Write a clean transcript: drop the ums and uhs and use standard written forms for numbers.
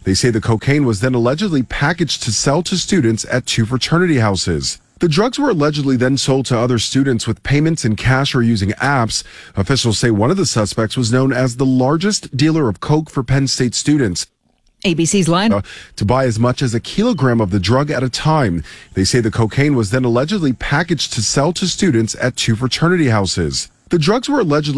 They say the cocaine was then allegedly packaged to sell to students at 2 fraternity houses. The drugs were allegedly then sold to other students with payments in cash or using apps. Officials say one of the suspects was known as the largest dealer of coke for Penn State students. ABC's line. To buy as much as a kilogram of the drug at a time. They say the cocaine was then allegedly packaged to sell to students at 2 fraternity houses. The drugs were allegedly